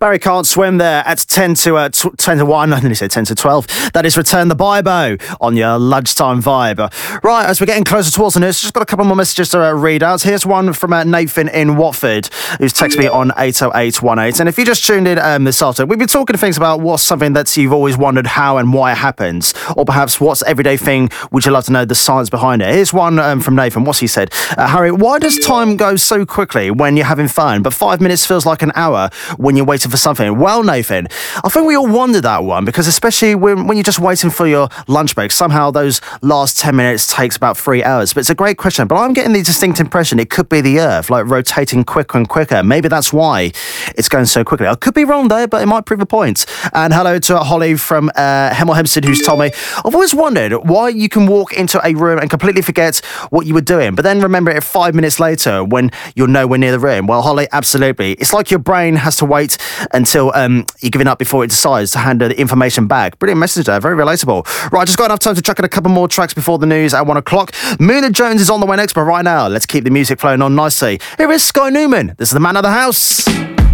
Barry Can't Swim there at 10 to 1. I nearly said 10 to 12. That is Return the Bible on your lunchtime vibe. Right, as we're getting closer towards the news, just got a couple more messages to read out. Here's one from Nathan in Watford, who's texted me on 80818. And if you just tuned in this afternoon, we've been talking things about what's something that you've always wondered how and why it happens, or perhaps what's everyday thing would you love to know the science behind it. Here's one from Nathan. What's he said? Harry, why does time go so quickly when you're having fun, but 5 minutes feels like an hour when you're waiting for something? Well, Nathan, I think we all wonder that one, because especially when you're just waiting for your lunch break, somehow those last 10 minutes takes about 3 hours. But it's a great question, but I'm getting the distinct impression it could be the Earth, like rotating quicker and quicker. Maybe that's why it's going so quickly. I could be wrong though, but it might prove a point. And hello to Holly from Hemel Hempstead, who's told me, I've always wondered why you can walk into a room and completely forget what you were doing, but then remember it 5 minutes later when you're nowhere near the room. Well, Holly, absolutely. It's like your brain has to wait until you're giving up before it decides to hand the information back. Brilliant message there, very relatable. Right, just got enough time to chuck in a couple more tracks before the news at 1 o'clock. Moona Jones is on the way next, but right now, let's keep the music flowing on nicely. Here is Sky Newman. This is the man of the house.